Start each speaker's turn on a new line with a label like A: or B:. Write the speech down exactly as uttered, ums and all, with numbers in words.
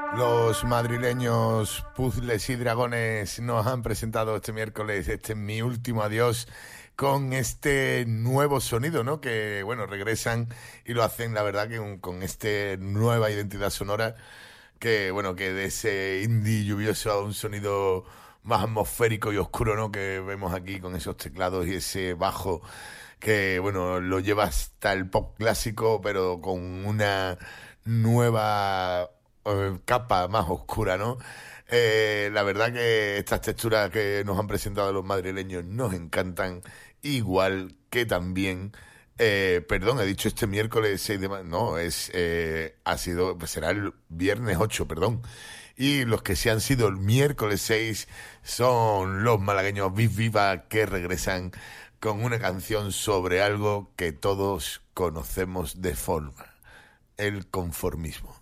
A: Los madrileños Puzzles y Dragones nos han presentado este miércoles este Mi Último Adiós con este nuevo sonido, ¿no? Que, bueno, regresan y lo hacen, la verdad, que un, con esta nueva identidad sonora que, bueno, que de ese indie lluvioso a un sonido más atmosférico y oscuro, ¿no? Que vemos aquí con esos teclados y ese bajo que, bueno, lo lleva hasta el pop clásico, pero con una nueva eh, capa más oscura, ¿no? Eh, la verdad que estas texturas que nos han presentado los madrileños nos encantan, igual que también, eh, perdón, he dicho este miércoles seis de mayo, no, es, eh, ha sido, pues será el viernes ocho, perdón. Y los que sí han sido el miércoles seis son los malagueños Viv Viva, que regresan con una canción sobre algo que todos conocemos de forma, el conformismo.